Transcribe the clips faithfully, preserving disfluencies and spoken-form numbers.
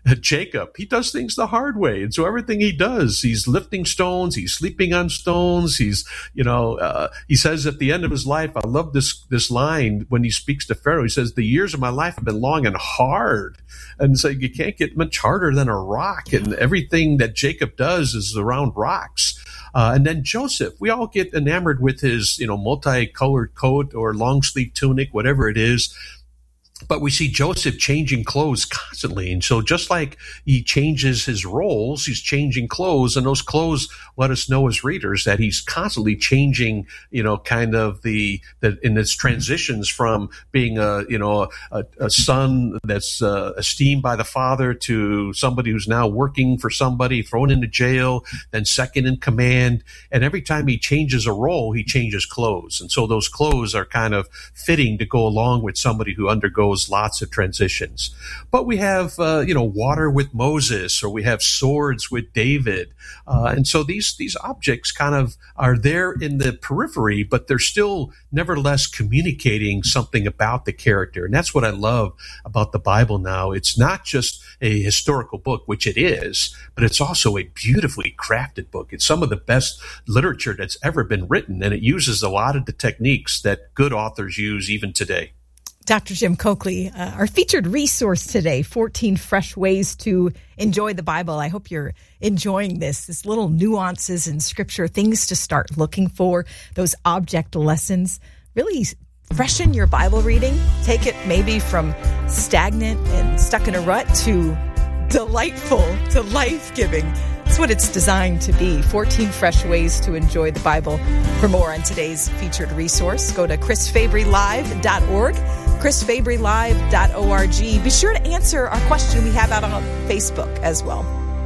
Jacob, he does things the hard way. And so everything he does, he's lifting stones, he's sleeping on stones. He's, you know, uh, he says at the end of his life, I love this, this line when he speaks to Pharaoh. He says, the years of my life have been long and hard. And so you can't get much harder than a rock. And everything that Jacob does is around rocks. Uh, and then Joseph, we all get enamored with his, you know, multicolored coat or long sleeve tunic, whatever it is. But we see Joseph changing clothes constantly. And so just like he changes his roles, he's changing clothes. And those clothes let us know as readers that he's constantly changing, you know, kind of the, the in its transitions from being a, you know, a, a son that's uh, esteemed by the father to somebody who's now working for somebody, thrown into jail, then second in command. And every time he changes a role, he changes clothes. And so those clothes are kind of fitting to go along with somebody who undergoes lots of transitions. But we have, uh, you know, water with Moses, or we have swords with David. Uh, and so these, these objects kind of are there in the periphery, but they're still nevertheless communicating something about the character. And that's what I love about the Bible now. It's not just a historical book, which it is, but it's also a beautifully crafted book. It's some of the best literature that's ever been written, and it uses a lot of the techniques that good authors use even today. Doctor Jim Coakley, uh, our featured resource today, fourteen fresh ways to enjoy the Bible. I hope you're enjoying this, this little nuances in Scripture, things to start looking for, those object lessons. Really freshen your Bible reading. Take it maybe from stagnant and stuck in a rut to delightful, to life-giving. That's what it's designed to be. fourteen fresh ways to enjoy the Bible. For more on today's featured resource, go to chris fabry live dot org. chris fabry live dot org. Be sure to answer our question we have out on Facebook as well.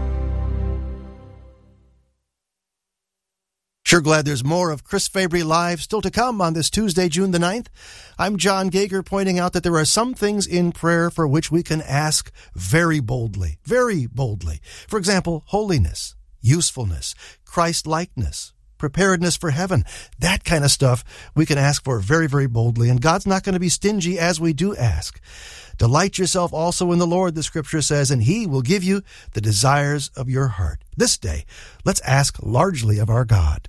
Sure glad there's more of Chris Fabry Live still to come on this Tuesday, June the ninth. I'm John Gager, pointing out that there are some things in prayer for which we can ask very boldly, very boldly. For example, holiness, usefulness, Christ-likeness, preparedness for heaven, that kind of stuff we can ask for very, very boldly. And God's not going to be stingy as we do ask. Delight yourself also in the Lord, the Scripture says, and He will give you the desires of your heart. This day, let's ask largely of our God.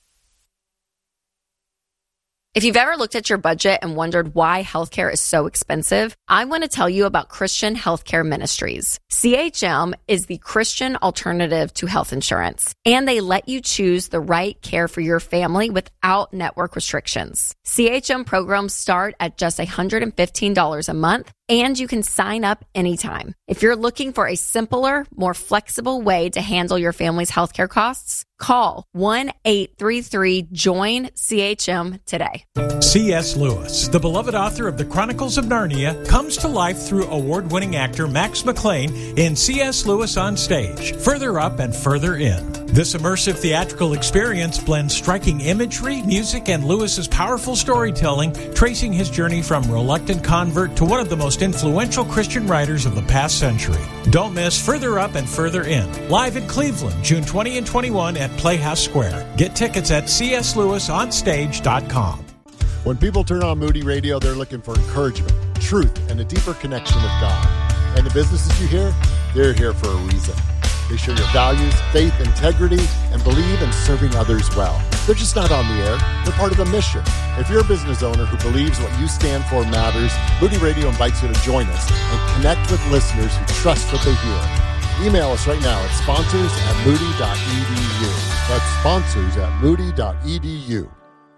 If you've ever looked at your budget and wondered why healthcare is so expensive, I want to tell you about Christian Healthcare Ministries. C H M is the Christian alternative to health insurance, and they let you choose the right care for your family without network restrictions. C H M programs start at just one hundred fifteen dollars a month, and you can sign up anytime. If you're looking for a simpler, more flexible way to handle your family's healthcare costs, call one eight three three join C H M today. C S. Lewis, the beloved author of The Chronicles of Narnia, comes to life through award-winning actor Max McLean in C S. Lewis on Stage, Further Up and Further In. This immersive theatrical experience blends striking imagery, music, and Lewis's powerful storytelling, tracing his journey from reluctant convert to one of the most influential Christian writers of the past century. Don't miss Further Up and Further In, live in Cleveland, June twentieth and twenty-first at Playhouse Square. Get tickets at c s lewis on stage dot com. When people turn on Moody Radio, they're looking for encouragement, truth, and a deeper connection with God. And the businesses you hear, they're here for a reason. They share your values, faith, integrity, and believe in serving others well. They're just not on the air. They're part of the mission. If you're a business owner who believes what you stand for matters, Moody Radio invites you to join us and connect with listeners who trust what they hear. Email us right now at sponsors at moody dot e d u. That's sponsors at moody dot e d u.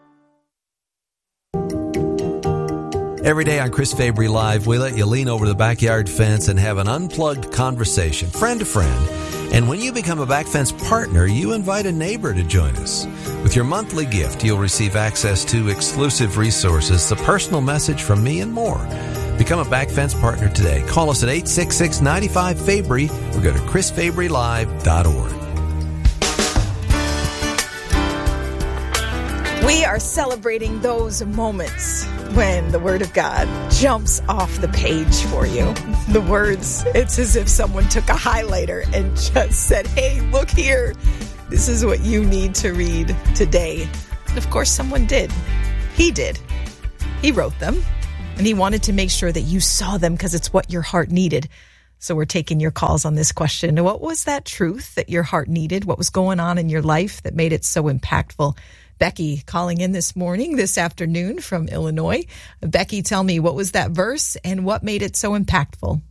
Every day on Chris Fabry Live, we let you lean over the backyard fence and have an unplugged conversation, friend to friend. And when you become a back fence partner, you invite a neighbor to join us. With your monthly gift, you'll receive access to exclusive resources, the personal message from me, and more. Become a back fence partner today. Call us at eight six six, nine five, Fabry or go to chris fabry live dot org. We are celebrating those moments when the Word of God jumps off the page for you. The words, it's as if someone took a highlighter and just said, hey, look here. This is what you need to read today. And of course, someone did. He did. He wrote them, and he wanted to make sure that you saw them because it's what your heart needed. So we're taking your calls on this question. What was that truth that your heart needed? What was going on in your life that made it so impactful? Becky calling in this morning, this afternoon from Illinois. Becky, tell me, what was that verse and what made it so impactful?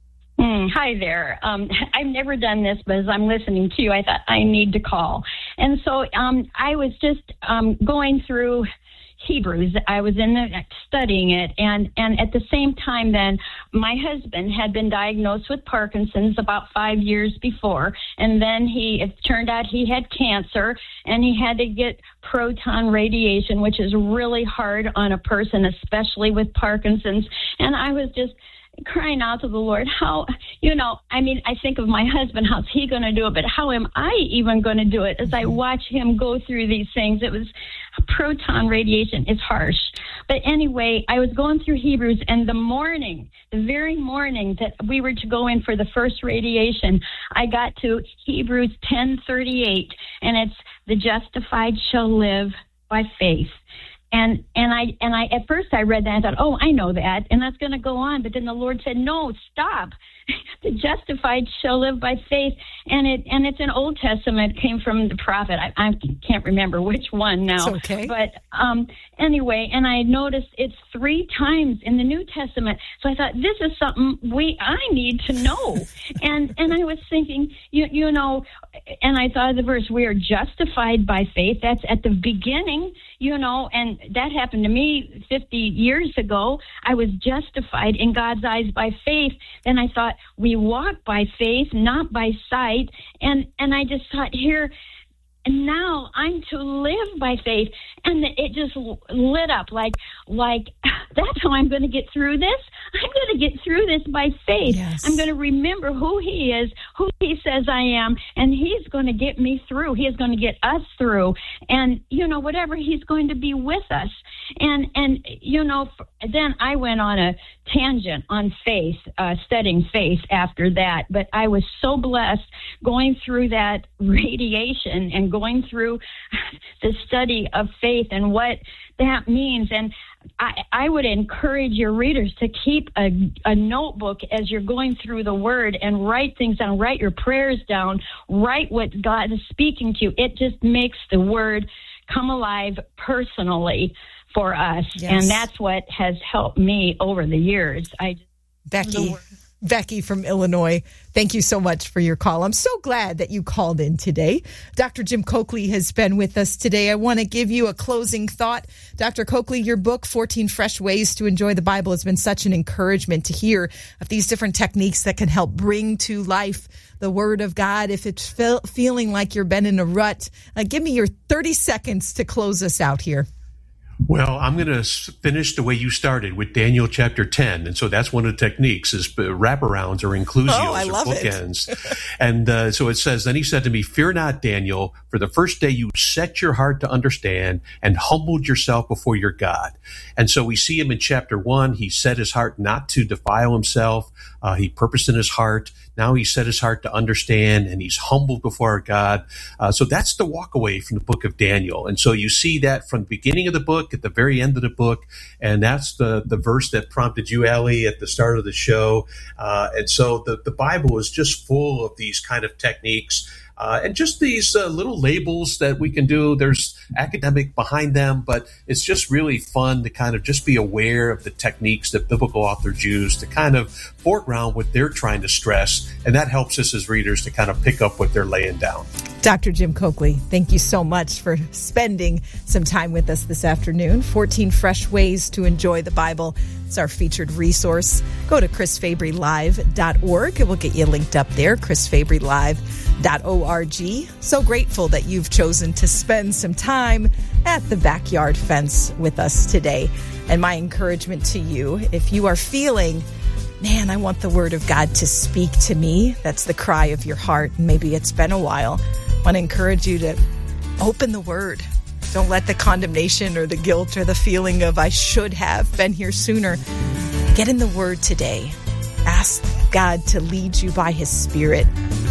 Mm, hi there. Um, I've never done this, but as I'm listening to you, I thought I need to call. And so um, I was just um, going through Hebrews. I was in the, studying it, and, and at the same time then, my husband had been diagnosed with Parkinson's about five years before, and then he, it turned out he had cancer, and he had to get proton radiation, which is really hard on a person, especially with Parkinson's, and I was just crying out to the Lord, how, you know, I mean, I think of my husband, how's he going to do it, but how am I even going to do it? As I watch him go through these things, it was, proton radiation is harsh. But anyway, I was going through Hebrews, and the morning, the very morning that we were to go in for the first radiation, I got to Hebrews ten thirty-eight, and it's, the justified shall live by faith. And and I and I at first I read that and I thought, oh, I know that, and that's going to go on. But then the Lord said, no, stop. The justified shall live by faith, and it and it's an Old Testament. It came from the prophet. I, I can't remember which one now. It's okay. But um, anyway, and I noticed it's three times in the New Testament. So I thought, this is something we I need to know. and and I was thinking, you you know, and I thought of the verse, we are justified by faith. That's at the beginning, you know, and that happened to me fifty years ago. I was justified in God's eyes by faith. Then I thought, we walk by faith, not by sight. And and I just thought, here, and now I'm to live by faith. And it just lit up like, like that's how I'm going to get through this. I'm going to get through this by faith. Yes. I'm going to remember who he is, who he says I am, and he's going to get me through. He is going to get us through. And, you know, whatever, he's going to be with us. And, and you know, then I went on a tangent on faith, uh, studying faith after that. But I was so blessed going through that radiation and going through the study of faith and what that means. And I, I would encourage your readers to keep a, a notebook as you're going through the Word and write things down, write your prayers down, write what God is speaking to you. It just makes the Word come alive personally for us. Yes. And that's what has helped me over the years. I Becky. Becky from Illinois, thank you so much for your call. I'm so glad that you called in today. Doctor Jim Coakley has been with us today. I want to give you a closing thought. Doctor Coakley, your book, fourteen Fresh Ways to Enjoy the Bible, has been such an encouragement to hear of these different techniques that can help bring to life the Word of God. If it's fe- feeling like you've been in a rut, uh, give me your thirty seconds to close us out here. Well, I'm going to finish the way you started with Daniel chapter ten. And so that's one of the techniques is wraparounds or inclusios oh, I or love bookends. and uh, so it says, then he said to me, fear not, Daniel, for the first day you set your heart to understand and humbled yourself before your God. And so we see him in chapter one. He set his heart not to defile himself. Uh, he purposed in his heart. Now he set his heart to understand, and he's humbled before our God. Uh, so that's the walk away from the book of Daniel. And so you see that from the beginning of the book at the very end of the book. And that's the, the verse that prompted you, Allie, at the start of the show. Uh, and so the, the Bible is just full of these kind of techniques. Uh, and just these uh, little labels that we can do. There's academic behind them, but it's just really fun to kind of just be aware of the techniques that biblical authors use to kind of foreground what they're trying to stress. And that helps us as readers to kind of pick up what they're laying down. Doctor Jim Coakley, thank you so much for spending some time with us this afternoon. fourteen Fresh Ways to Enjoy the Bible. It's our featured resource. Go to chris fabry live dot org. It will get you linked up there, chris fabry live dot org. So grateful that you've chosen to spend some time at the Backyard Fence with us today. And my encouragement to you, if you are feeling, man, I want the Word of God to speak to me, that's the cry of your heart, and maybe it's been a while, I want to encourage you to open the Word. Don't let the condemnation or the guilt or the feeling of I should have been here sooner. Get in the Word today. Ask God to lead you by His Spirit.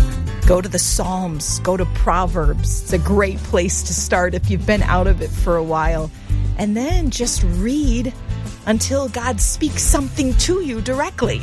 Go to the Psalms. Go to Proverbs. It's a great place to start if you've been out of it for a while. And then just read until God speaks something to you directly.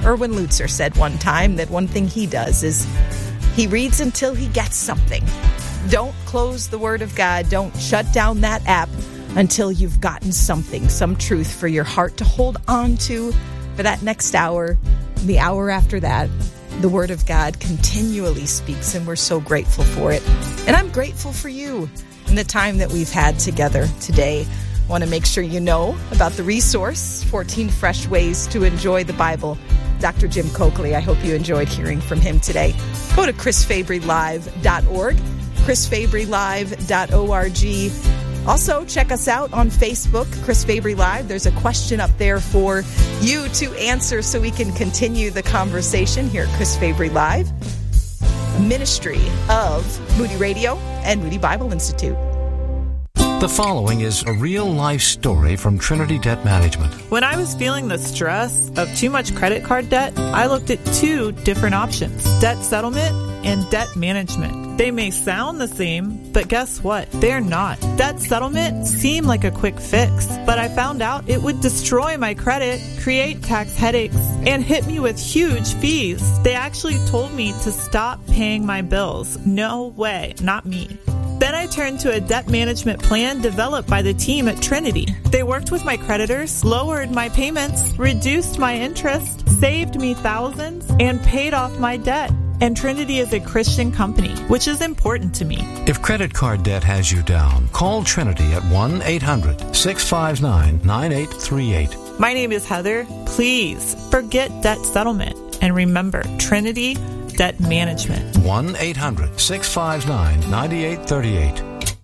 Erwin Lutzer said one time that one thing he does is he reads until he gets something. Don't close the Word of God. Don't shut down that app until you've gotten something, some truth for your heart to hold on to for that next hour, the hour after that. The Word of God continually speaks, and we're so grateful for it. And I'm grateful for you and the time that we've had together today. I want to make sure you know about the resource, fourteen Fresh Ways to Enjoy the Bible. Doctor Jim Coakley, I hope you enjoyed hearing from him today. Go to chris fabry live dot org, chris fabry live dot org. Also, check us out on Facebook, Chris Fabry Live. There's a question up there for you to answer so we can continue the conversation here at Chris Fabry Live, a ministry of Moody Radio and Moody Bible Institute. The following is a real-life story from Trinity Debt Management. When I was feeling the stress of too much credit card debt, I looked at two different options: debt settlement and debt management. They may sound the same, but guess what? They're not. Debt settlement seemed like a quick fix, but I found out it would destroy my credit, create tax headaches, and hit me with huge fees. They actually told me to stop paying my bills. No way, not me. Then I turned to a debt management plan developed by the team at Trinity. They worked with my creditors, lowered my payments, reduced my interest, saved me thousands, and paid off my debt. And Trinity is a Christian company, which is important to me. If credit card debt has you down, call Trinity at one eight hundred six five nine nine eight three eight. My name is Heather. Please forget debt settlement and remember Trinity Debt Management. one eight hundred six five nine nine eight three eight.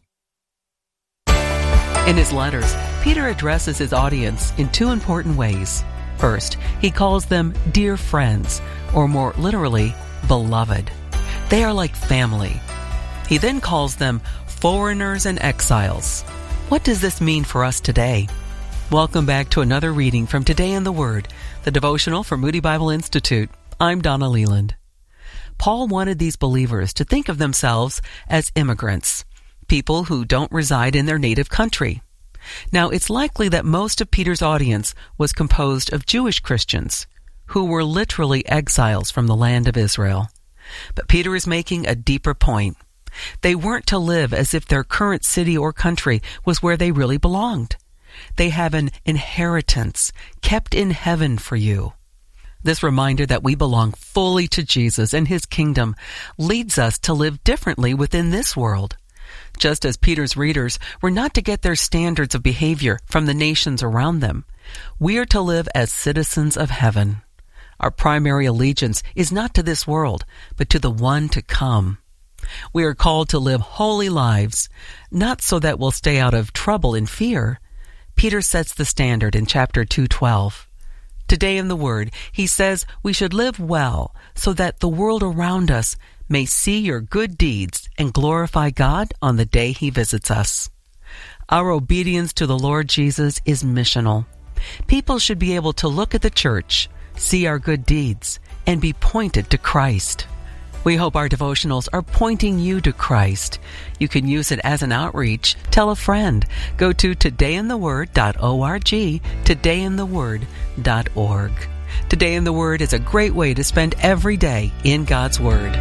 In his letters, Peter addresses his audience in two important ways. First, he calls them dear friends, or more literally, beloved. They are like family. He then calls them foreigners and exiles. What does this mean for us today? Welcome back to another reading from Today in the Word, the devotional for Moody Bible Institute. I'm Donna Leland. Paul wanted these believers to think of themselves as immigrants, people who don't reside in their native country. Now, it's likely that most of Peter's audience was composed of Jewish Christians, who were literally exiles from the land of Israel. But Peter is making a deeper point. They weren't to live as if their current city or country was where they really belonged. They have an inheritance kept in heaven for you. This reminder that we belong fully to Jesus and His kingdom leads us to live differently within this world. Just as Peter's readers were not to get their standards of behavior from the nations around them, we are to live as citizens of heaven. Our primary allegiance is not to this world, but to the one to come. We are called to live holy lives, not so that we'll stay out of trouble and fear. Peter sets the standard in chapter two twelve. Today in the Word, he says we should live well so that the world around us may see your good deeds and glorify God on the day He visits us. Our obedience to the Lord Jesus is missional. People should be able to look at the church, see our good deeds, and be pointed to Christ. We hope our devotionals are pointing you to Christ. You can use it as an outreach. Tell a friend. Go to today in the word dot org, today in the word dot org. Today in the Word is a great way to spend every day in God's Word.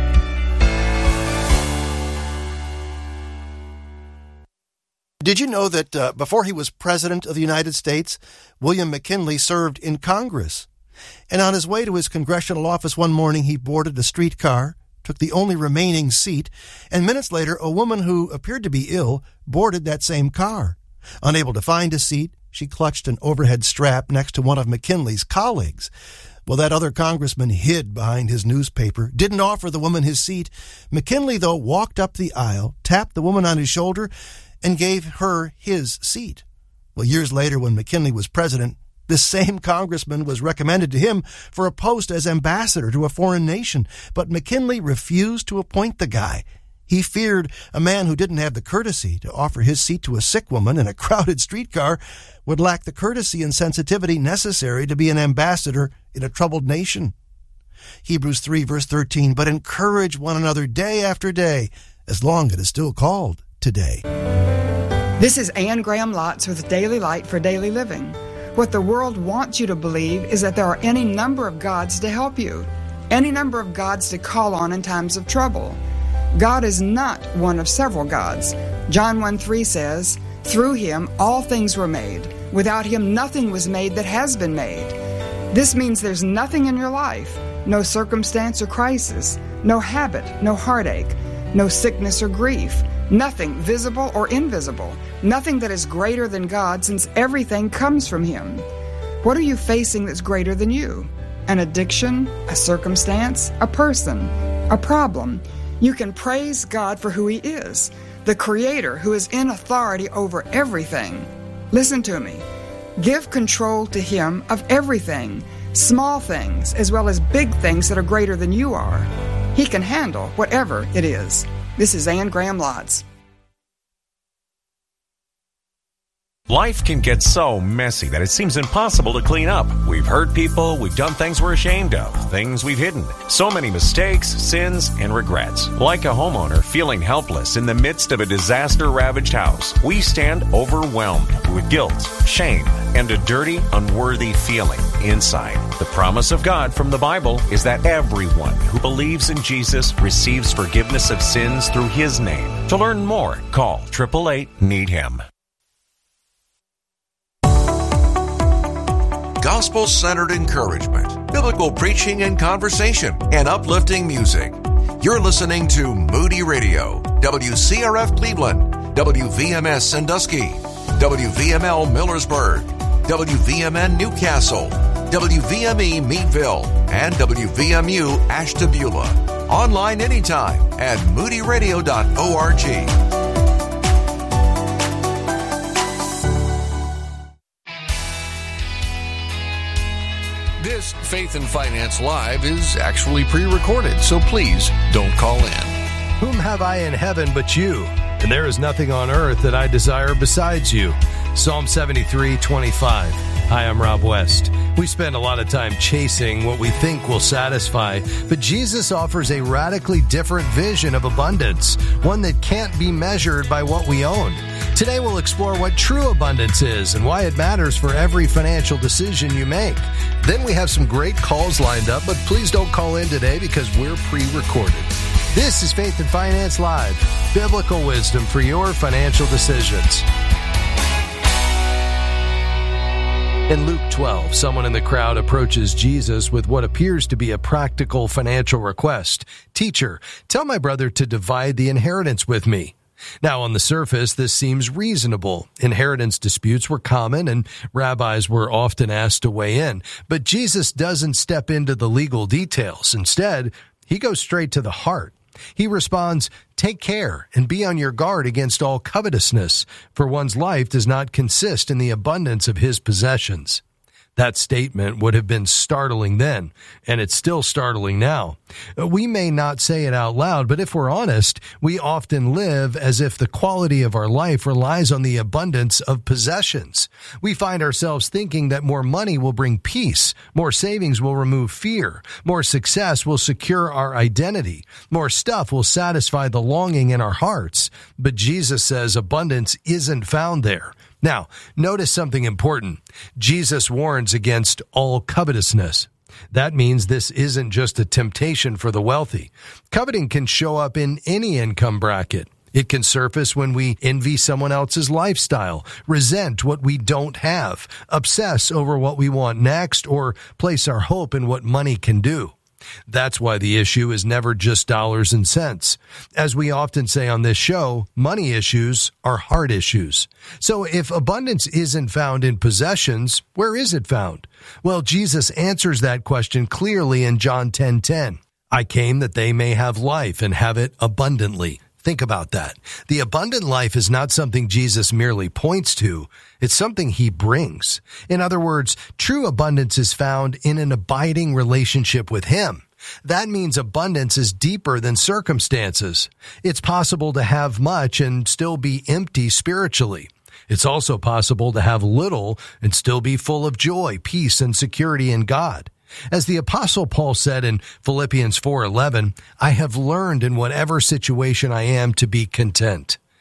Did you know that uh, before he was President of the United States, William McKinley served in Congress? And on his way to his congressional office one morning, he boarded a streetcar, took the only remaining seat, and minutes later, a woman who appeared to be ill boarded that same car. Unable to find a seat, she clutched an overhead strap next to one of McKinley's colleagues. Well, that other congressman hid behind his newspaper, didn't offer the woman his seat. McKinley, though, walked up the aisle, tapped the woman on his shoulder, and gave her his seat. Well, years later, when McKinley was president, this same congressman was recommended to him for a post as ambassador to a foreign nation, but McKinley refused to appoint the guy. He feared a man who didn't have the courtesy to offer his seat to a sick woman in a crowded streetcar would lack the courtesy and sensitivity necessary to be an ambassador in a troubled nation. Hebrews three, verse thirteen, but encourage one another day after day, as long as it is still called today. This is Anne Graham Lotz with Daily Light for Daily Living. What the world wants you to believe is that there are any number of gods to help you, any number of gods to call on in times of trouble. God is not one of several gods. John one three says, "Through him all things were made. Without him nothing was made that has been made." This means there's nothing in your life, no circumstance or crisis, no habit, no heartache, no sickness or grief, nothing visible or invisible, nothing that is greater than God, since everything comes from him. What are you facing that's greater than you? An addiction, a circumstance, a person, a problem. You can praise God for who he is, the Creator who is in authority over everything. Listen to me. Give control to him of everything, small things as well as big things that are greater than you are. He can handle whatever it is. This is Ann Graham Lotz. Life can get so messy that it seems impossible to clean up. We've hurt people, we've done things we're ashamed of, things we've hidden. So many mistakes, sins, and regrets. Like a homeowner feeling helpless in the midst of a disaster-ravaged house, we stand overwhelmed with guilt, shame, and a dirty, unworthy feeling inside. The promise of God from the Bible is that everyone who believes in Jesus receives forgiveness of sins through his name. To learn more, call eight eight eight, need him. Gospel-centered encouragement, biblical preaching and conversation, and uplifting music. You're listening to Moody Radio, W C R F Cleveland, W V M S Sandusky, W V M L Millersburg, W V M N Newcastle, W V M E Meadville, and W V M U Ashtabula. Online anytime at moody radio dot org. This Faith and Finance Live is actually pre-recorded, so please don't call in. Whom have I in heaven but you? And there is nothing on earth that I desire besides you. Psalm seventy-three twenty-five. Hi, I'm Rob West. We spend a lot of time chasing what we think will satisfy, but Jesus offers a radically different vision of abundance, one that can't be measured by what we own. Today we'll explore what true abundance is and why it matters for every financial decision you make. Then we have some great calls lined up, but please don't call in today because we're pre-recorded. This is Faith and Finance Live, biblical wisdom for your financial decisions. In Luke twelve, someone in the crowd approaches Jesus with what appears to be a practical financial request. "Teacher, tell my brother to divide the inheritance with me." Now, on the surface, this seems reasonable. Inheritance disputes were common, and rabbis were often asked to weigh in. But Jesus doesn't step into the legal details. Instead, he goes straight to the heart. He responds, "Take care and be on your guard against all covetousness, for one's life does not consist in the abundance of his possessions." That statement would have been startling then, and it's still startling now. We may not say it out loud, but if we're honest, we often live as if the quality of our life relies on the abundance of possessions. We find ourselves thinking that more money will bring peace, more savings will remove fear, more success will secure our identity, more stuff will satisfy the longing in our hearts. But Jesus says abundance isn't found there. Now, notice something important. Jesus warns against all covetousness. That means this isn't just a temptation for the wealthy. Coveting can show up in any income bracket. It can surface when we envy someone else's lifestyle, resent what we don't have, obsess over what we want next, or place our hope in what money can do. That's why the issue is never just dollars and cents. As we often say on this show, money issues are heart issues. So if abundance isn't found in possessions, where is it found? Well, Jesus answers that question clearly in John ten ten. "I came that they may have life and have it abundantly." Think about that. The abundant life is not something Jesus merely points to. It's something he brings. In other words, true abundance is found in an abiding relationship with him. That means abundance is deeper than circumstances. It's possible to have much and still be empty spiritually. It's also possible to have little and still be full of joy, peace, and security in God. As the Apostle Paul said in Philippians four eleven, "I have learned in whatever situation I am to be content."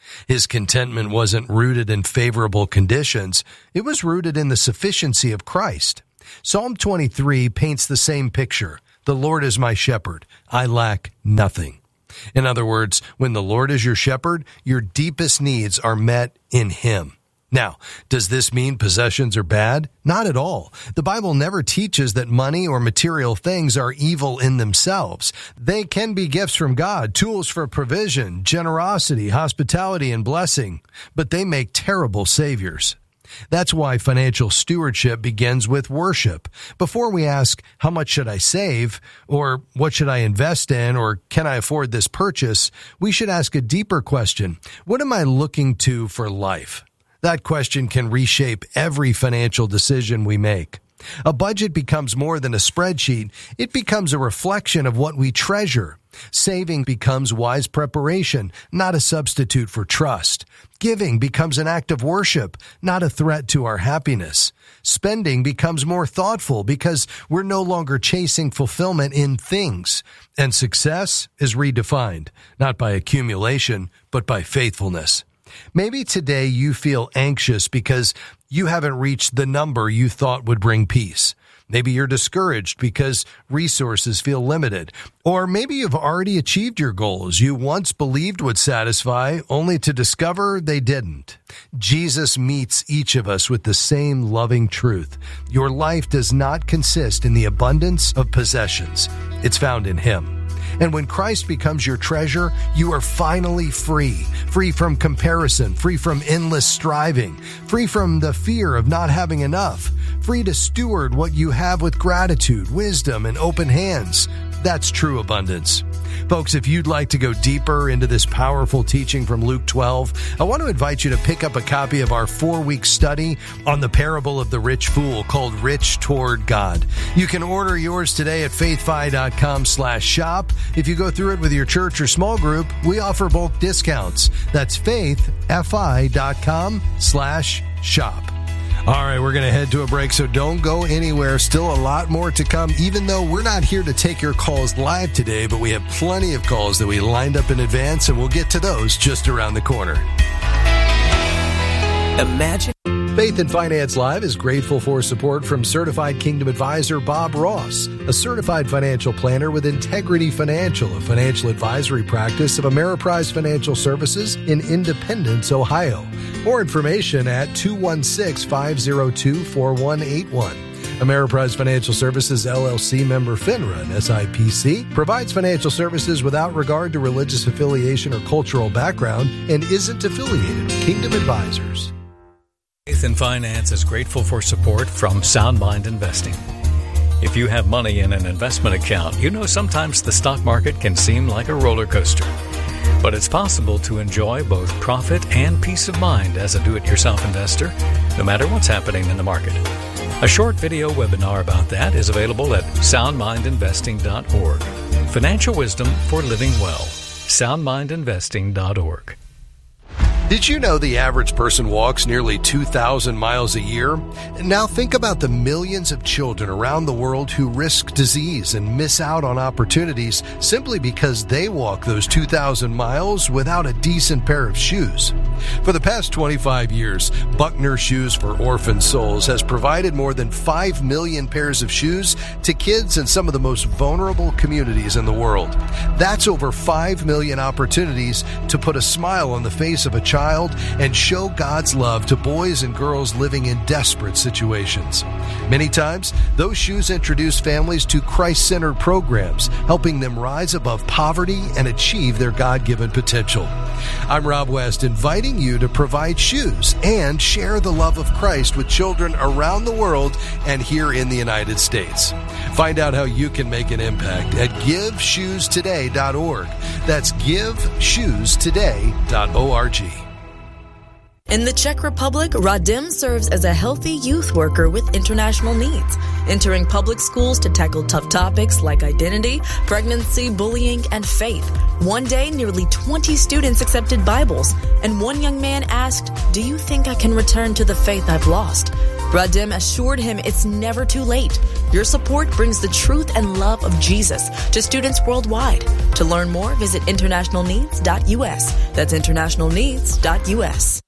His contentment wasn't rooted in favorable conditions. It was rooted in the sufficiency of Christ. Psalm twenty-three paints the same picture. The Lord is my shepherd. I lack nothing. In other words, when the Lord is your shepherd, your deepest needs are met in Him. Now, does this mean possessions are bad? Not at all. The Bible never teaches that money or material things are evil in themselves. They can be gifts from God, tools for provision, generosity, hospitality, and blessing, but they make terrible saviors. That's why financial stewardship begins with worship. Before we ask, how much should I save? Or what should I invest in? Or can I afford this purchase? We should ask a deeper question. What am I looking to for life? That question can reshape every financial decision we make. A budget becomes more than a spreadsheet. It becomes a reflection of what we treasure. Saving becomes wise preparation, not a substitute for trust. Giving becomes an act of worship, not a threat to our happiness. Spending becomes more thoughtful because we're no longer chasing fulfillment in things. And success is redefined, not by accumulation, but by faithfulness. Maybe today you feel anxious because you haven't reached the number you thought would bring peace. Maybe you're discouraged because resources feel limited. Or maybe you've already achieved your goals you once believed would satisfy, only to discover they didn't. Jesus meets each of us with the same loving truth. Your life does not consist in the abundance of possessions. It's found in Him. And when Christ becomes your treasure, you are finally free. Free from comparison, free from endless striving, free from the fear of not having enough, free to steward what you have with gratitude, wisdom, and open hands. That's true abundance. Folks, if you'd like to go deeper into this powerful teaching from Luke twelve, I want to invite you to pick up a copy of our four-week study on the parable of the rich fool called Rich Toward God. You can order yours today at faithfi.com slash shop. If you go through it with your church or small group, we offer bulk discounts. That's faithfi.com slash shop. All right, we're going to head to a break, so don't go anywhere. Still a lot more to come, even though we're not here to take your calls live today, but we have plenty of calls that we lined up in advance, and we'll get to those just around the corner. Imagine. Faith and Finance Live is grateful for support from Certified Kingdom Advisor Bob Ross, a certified financial planner with Integrity Financial, a financial advisory practice of Ameriprise Financial Services in Independence, Ohio. More information at two one six, five zero two, four one eight one. Ameriprise Financial Services, L L C, member FINRA and S I P C, provides financial services without regard to religious affiliation or cultural background and isn't affiliated with Kingdom Advisors. Faith and Finance is grateful for support from Sound Mind Investing. If you have money in an investment account, you know sometimes the stock market can seem like a roller coaster. But it's possible to enjoy both profit and peace of mind as a do-it-yourself investor, no matter what's happening in the market. A short video webinar about that is available at sound mind investing dot org. Financial wisdom for living well. sound mind investing dot org. Did you know the average person walks nearly two thousand miles a year? Now think about the millions of children around the world who risk disease and miss out on opportunities simply because they walk those two thousand miles without a decent pair of shoes. For the past twenty-five years, Buckner Shoes for Orphan Souls has provided more than five million pairs of shoes to kids in some of the most vulnerable communities in the world. That's over five million opportunities to put a smile on the face of a child and show God's love to boys and girls living in desperate situations. Many times, those shoes introduce families to Christ-centered programs, helping them rise above poverty and achieve their God-given potential. I'm Rob West, inviting you to provide shoes and share the love of Christ with children around the world and here in the United States. Find out how you can make an impact at give shoes today dot org. That's give shoes today dot org. In the Czech Republic, Radim serves as a healthy youth worker with international needs, entering public schools to tackle tough topics like identity, pregnancy, bullying, and faith. One day, nearly twenty students accepted Bibles, and one young man asked, "Do you think I can return to the faith I've lost?" Radim assured him it's never too late. Your support brings the truth and love of Jesus to students worldwide. To learn more, visit international needs dot U S. That's international needs dot U S.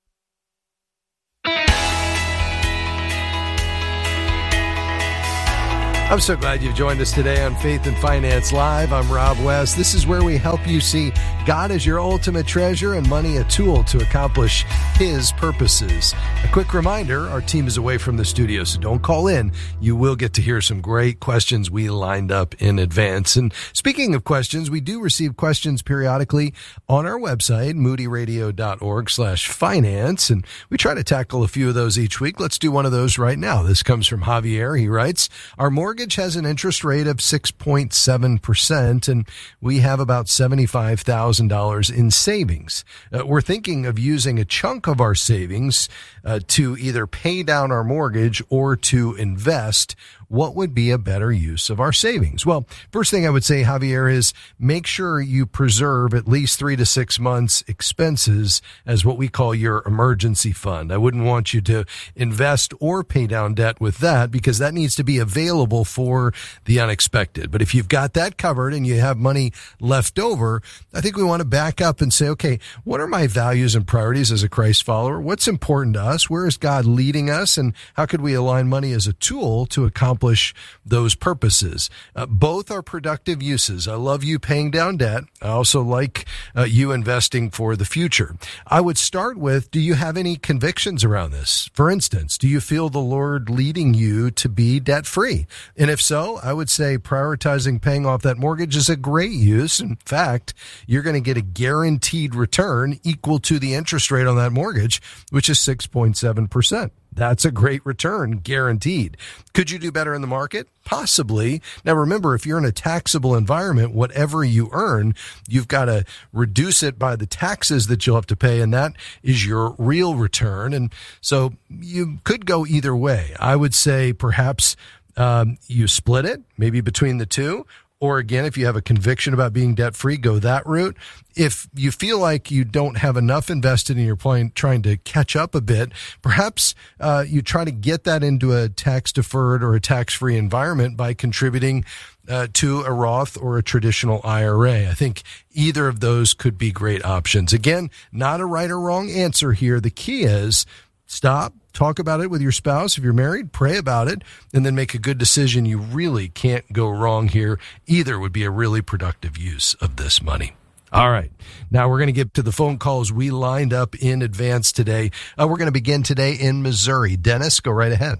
I'm so glad you've joined us today on Faith and Finance Live. I'm Rob West. This is where we help you see God as your ultimate treasure and money a tool to accomplish His purposes. A quick reminder, our team is away from the studio, so don't call in. You will get to hear some great questions we lined up in advance. And speaking of questions, we do receive questions periodically on our website, moody radio dot org slash finance, and we try to tackle a few of those each week. Let's do one of those right now. This comes from Javier. He writes, our mortgage has an interest rate of six point seven percent, and we have about seventy-five thousand dollars in savings. Uh, we're thinking of using a chunk of our savings uh, to either pay down our mortgage or to invest. What would be a better use of our savings? Well, first thing I would say, Javier, is make sure you preserve at least three to six months expenses as what we call your emergency fund. I wouldn't want you to invest or pay down debt with that because that needs to be available for the unexpected. But if you've got that covered and you have money left over, I think we want to back up and say, okay, what are my values and priorities as a Christ follower? What's important to us? Where is God leading us? And how could we align money as a tool to accomplish those purposes? Uh, both are productive uses. I love you paying down debt. I also like uh, you investing for the future. I would start with, do you have any convictions around this? For instance, do you feel the Lord leading you to be debt-free? And if so, I would say prioritizing paying off that mortgage is a great use. In fact, you're going to get a guaranteed return equal to the interest rate on that mortgage, which is six point seven percent. That's a great return, guaranteed. Could you do better in the market? Possibly. Now, remember, if you're in a taxable environment, whatever you earn, you've got to reduce it by the taxes that you'll have to pay, and that is your real return. And so you could go either way. I would say perhaps um, you split it, maybe between the two. Or again, if you have a conviction about being debt-free, go that route. If you feel like you don't have enough invested and you're playing, trying to catch up a bit, perhaps uh, you try to get that into a tax-deferred or a tax-free environment by contributing uh, to a Roth or a traditional I R A. I think either of those could be great options. Again, not a right or wrong answer here. The key is stop. Talk about it with your spouse. If you're married, pray about it, and then make a good decision. You really can't go wrong here. Either would be a really productive use of this money. All right. Now we're going to get to the phone calls we lined up in advance today. Uh, we're going to begin today in Missouri. Dennis, go right ahead.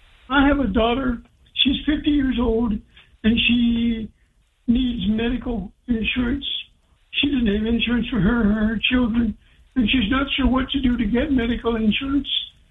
I have a daughter. She's fifty years old, and she needs medical insurance. She doesn't have insurance for her or her children, and she's not sure what to do to get medical insurance.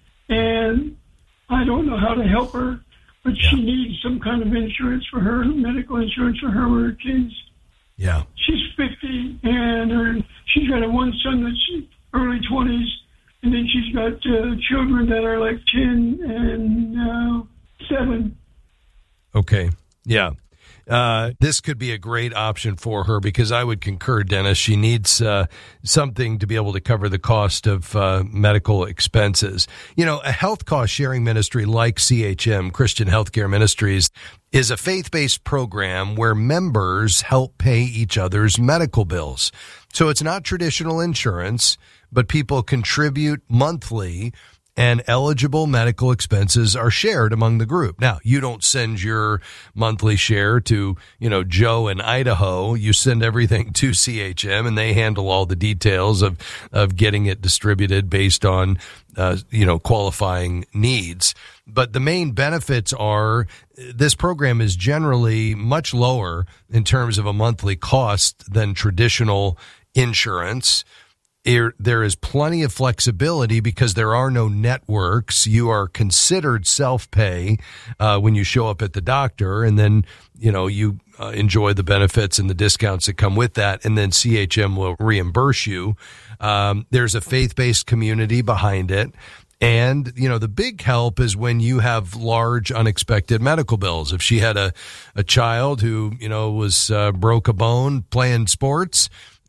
And I don't know how to help her, but yeah. She needs some kind of insurance for her, medical insurance for her or her kids. Yeah. She's fifty, and her, she's got a one son that's early twenties, and then she's got uh, children that are like ten and uh, seven. Okay. Yeah. Uh, this could be a great option for her because I would concur, Dennis. She needs uh, something to be able to cover the cost of uh, medical expenses. You know, a health cost sharing ministry like C H M, Christian Healthcare Ministries, is a faith-based program where members help pay each other's medical bills. So it's not traditional insurance, but people contribute monthly and eligible medical expenses are shared among the group. Now, you don't send your monthly share to, you know, Joe in Idaho. You send everything to C H M, and they handle all the details of, of getting it distributed based on, uh, you know, qualifying needs. But the main benefits are this program is generally much lower in terms of a monthly cost than traditional insurance. There is plenty of flexibility because there are no networks. You are considered self-pay uh, when you show up at the doctor, and then, you know, you uh, enjoy the benefits and the discounts that come with that, and then C H M will reimburse you. Um, there's a faith-based community behind it. And, you know, the big help is when you have large unexpected medical bills. If she had a, a child who, you know, was uh, broke a bone playing sports,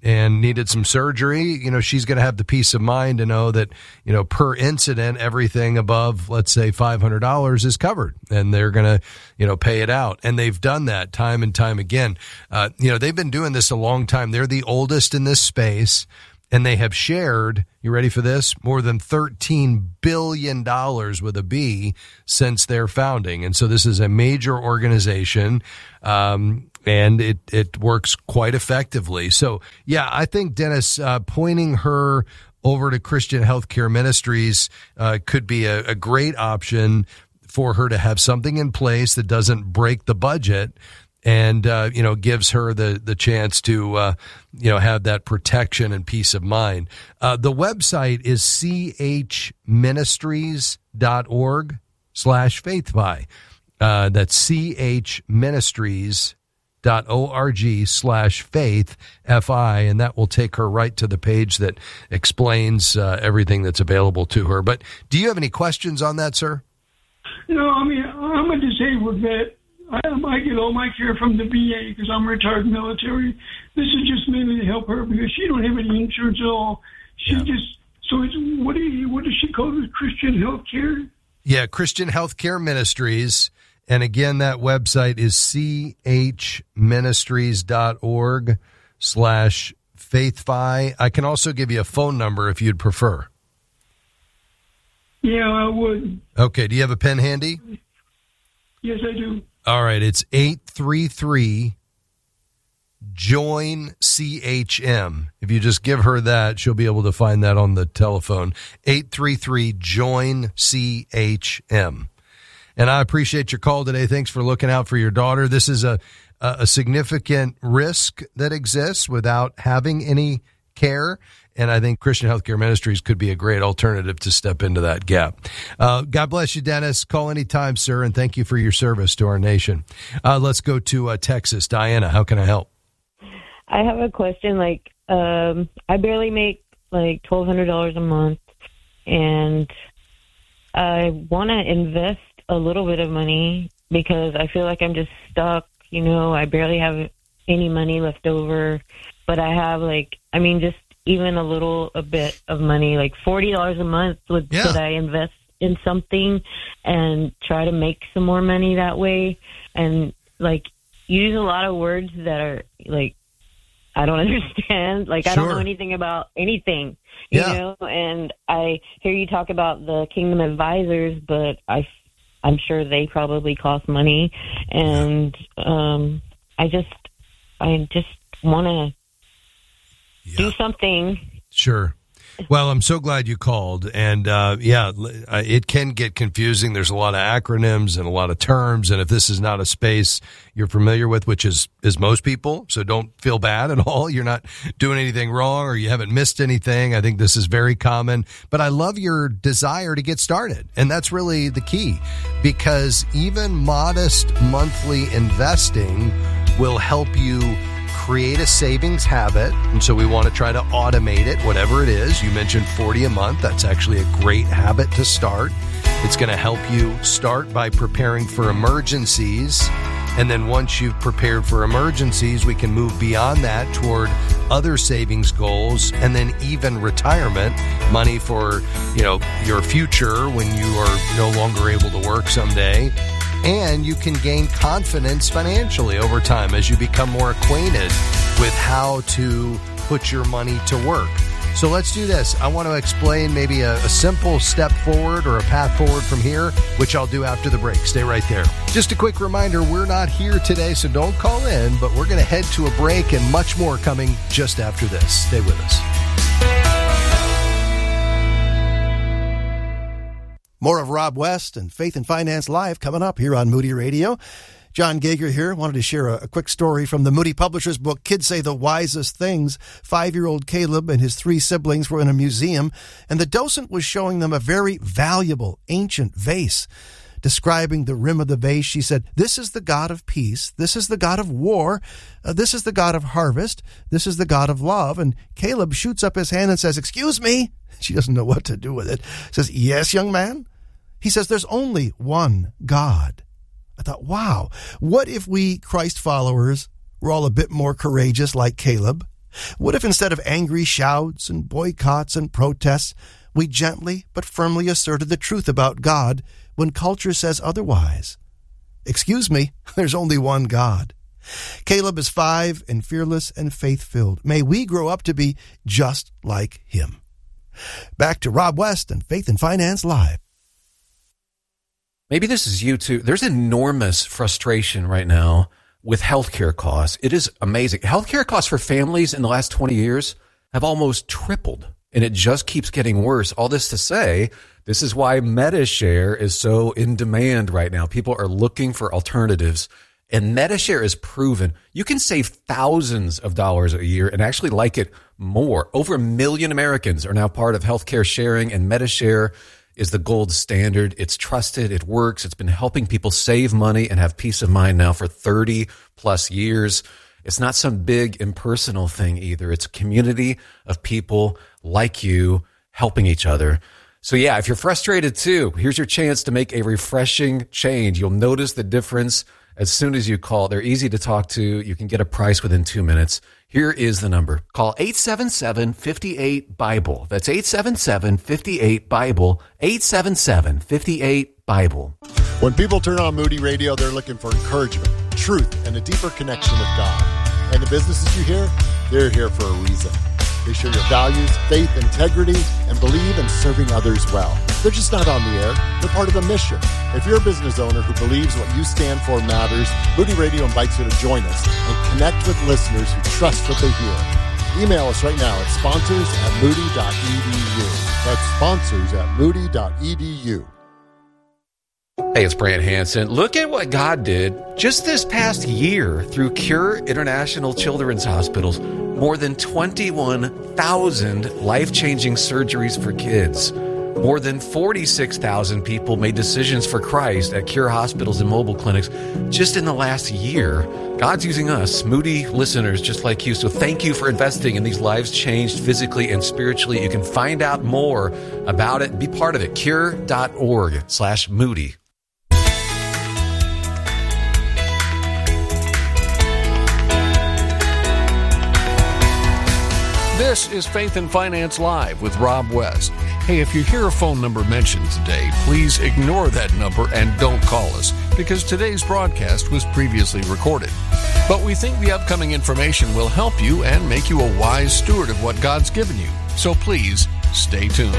and needed some surgery, you know, she's going to have the peace of mind to know that, you know, per incident, everything above, let's say, five hundred dollars is covered, and they're going to, you know, pay it out. And they've done that time and time again. Uh, you know, they've been doing this a long time. They're the oldest in this space, and they have shared, you ready for this, more than thirteen billion dollars with a B since their founding. And so this is a major organization, um, and it, it works quite effectively. So, yeah, I think, Dennis, uh, pointing her over to Christian Healthcare Ministries uh, could be a, a great option for her to have something in place that doesn't break the budget, and, uh, you know, gives her the, the chance to, uh, you know, have that protection and peace of mind. Uh, the website is chministries.org slash faithfi. Uh, that's chministries.org slash faith, F-I, and that will take her right to the page that explains uh, everything that's available to her. But do you have any questions on that, sir? No, I mean, I'm a disabled vet. I, I get all my care from the V A because I'm retired military. This is just mainly to help her because she don't have any insurance at all. She yeah. just, so it's, what do you, what does she call it? Christian Healthcare? Yeah, Christian Healthcare Ministries. And again, that website is chministries.org slash faithfi. I can also give you a phone number if you'd prefer. Yeah, I would. Okay, do you have a pen handy? Yes, I do. All right, it's eight three three join C H M. If you just give her that, she'll be able to find that on the telephone. eight three three join C H M. And I appreciate your call today. Thanks for looking out for your daughter. This is a, a significant risk that exists without having any care. And I think Christian Healthcare Ministries could be a great alternative to step into that gap. Uh, God bless you, Dennis. Call anytime, sir, and thank you for your service to our nation. Uh, let's go to uh, Texas. Diana, how can I help? I have a question. Like, um, I barely make like twelve hundred dollars a month, and I want to invest a little bit of money because I feel like I'm just stuck. You know, I barely have any money left over, but I have like, I mean, just even a little a bit of money, like forty dollars a month. Would yeah. Could I invest in something and try to make some more money that way? And like use a lot of words that are like I don't understand. Like sure. I don't know anything about anything, you yeah. know. And I hear you talk about the Kingdom Advisors, but I, I'm sure they probably cost money. And um, I just, I just want to. Yeah. Do something. Sure. Well, I'm so glad you called. And, uh, yeah, it can get confusing. There's a lot of acronyms and a lot of terms. And if this is not a space you're familiar with, which is, is most people, so don't feel bad at all. You're not doing anything wrong or you haven't missed anything. I think this is very common. But I love your desire to get started. And that's really the key, because even modest monthly investing will help you create a savings habit. And so we want to try to automate it, whatever it is. You mentioned forty a month. That's actually a great habit to start. It's going to help you start by preparing for emergencies. And then once you've prepared for emergencies, we can move beyond that toward other savings goals, and then even retirement money for, you know, your future when you are no longer able to work someday. And you can gain confidence financially over time as you become more acquainted with how to put your money to work. So let's do this. I want to explain maybe a, a simple step forward or a path forward from here, which I'll do after the break. Stay right there. Just a quick reminder, we're not here today, so don't call in, but we're going to head to a break and much more coming just after this. Stay with us. More of Rob West and Faith and Finance Live coming up here on Moody Radio. John Gauger here. Wanted to share a, a quick story from the Moody Publishers book, Kids Say the Wisest Things. Five-year-old Caleb and his three siblings were in a museum, and the docent was showing them a very valuable ancient vase. Describing the rim of the vase, she said, "This is the God of peace. This is the God of war. Uh, this is the God of harvest. This is the God of love." And Caleb shoots up his hand and says, "Excuse me." She doesn't know what to do with it. Says, "Yes, young man." He says, "There's only one God." I thought, wow, what if we Christ followers were all a bit more courageous like Caleb What if instead of angry shouts and boycotts and protests, we gently but firmly asserted the truth about God when culture says otherwise? Excuse me, there's only one God. Caleb is five and fearless and faith-filled. May we grow up to be just like him. Back to Rob West and Faith and Finance Live. Maybe this is you too. There's enormous frustration right now with healthcare costs. It is amazing. Healthcare costs for families in the last twenty years have almost tripled, and it just keeps getting worse. All this to say, this is why MediShare is so in demand right now. People are looking for alternatives, and MediShare is proven you can save thousands of dollars a year and actually like it more. Over a million Americans are now part of healthcare sharing, and MediShare is the gold standard. It's trusted. It works. It's been helping people save money and have peace of mind now for thirty plus years. It's not some big impersonal thing either. It's a community of people like you helping each other. So yeah, if you're frustrated too, here's your chance to make a refreshing change. You'll notice the difference as soon as you call. They're easy to talk to. You can get a price within two minutes. Here is the number. Call eight seven seven, five eight, BIBLE. That's eight seven seven, five eight, BIBLE. eight seven seven, five eight, BIBLE. When people turn on Moody Radio, they're looking for encouragement, truth, and a deeper connection with God. And the businesses you hear, they're here for a reason. They share your values, faith, integrity, and believe in serving others well. They're just not on the air. They're part of a mission. If you're a business owner who believes what you stand for matters, Moody Radio invites you to join us and connect with listeners who trust what they hear. Email us right now at sponsors at moody dot e d u. That's sponsors at moody dot e d u. Hey, it's Brant Hansen. Look at what God did just this past year through Cure International Children's Hospitals. More than twenty-one thousand life-changing surgeries for kids. More than forty-six thousand people made decisions for Christ at Cure hospitals and mobile clinics just in the last year. God's using us, Moody listeners just like you. So thank you for investing in these lives changed physically and spiritually. You can find out more about it and be part of it. Cure.org slash Moody. This is Faith and Finance Live with Rob West. Hey, if you hear a phone number mentioned today, please ignore that number and don't call us, because today's broadcast was previously recorded. But we think the upcoming information will help you and make you a wise steward of what God's given you. So please, stay tuned.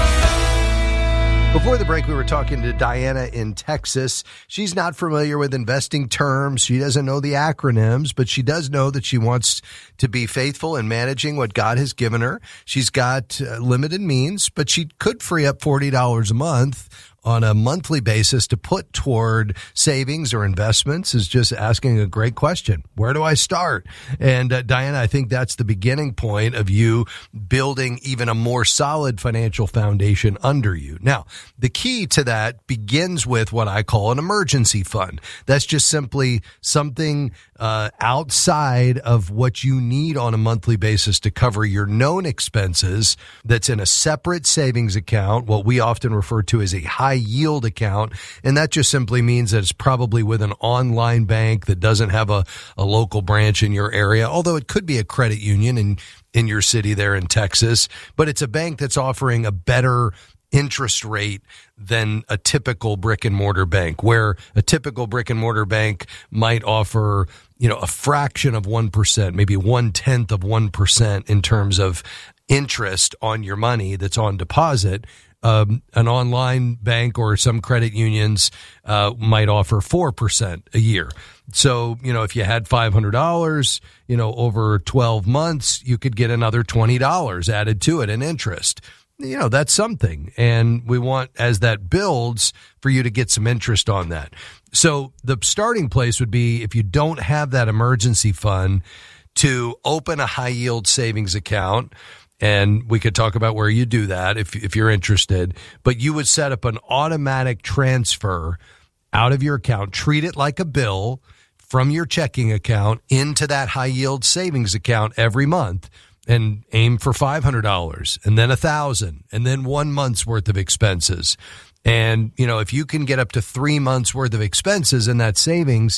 Before the break, we were talking to Diana in Texas. She's not familiar with investing terms. She doesn't know the acronyms, but she does know that she wants to be faithful in managing what God has given her. She's got uh, limited means, but she could free up forty dollars a month on a monthly basis to put toward savings or investments. Is just asking a great question. Where do I start? And uh, Diana, I think that's the beginning point of you building even a more solid financial foundation under you. Now, the key to that begins with what I call an emergency fund. That's just simply something uh, outside of what you need on a monthly basis to cover your known expenses that's in a separate savings account, what we often refer to as a high yield account. And that just simply means that it's probably with an online bank that doesn't have a, a local branch in your area, although it could be a credit union in, in your city there in Texas. But it's a bank that's offering a better interest rate than a typical brick and mortar bank, where a typical brick and mortar bank might offer, you know, a fraction of one percent, maybe one tenth of one percent in terms of interest on your money that's on deposit. Um, an online bank or some credit unions uh, might offer four percent a year. So, you know, if you had five hundred dollars, you know, over twelve months, you could get another twenty dollars added to it in interest. You know, that's something. And we want, as that builds, for you to get some interest on that. So the starting place would be, if you don't have that emergency fund, to open a high yield savings account. And we could talk about where you do that if if you're interested. But you would set up an automatic transfer out of your account, treat it like a bill from your checking account into that high yield savings account every month, and aim for five hundred dollars and then one thousand dollars and then one month's worth of expenses. And, you know, if you can get up to three months worth of expenses in that savings,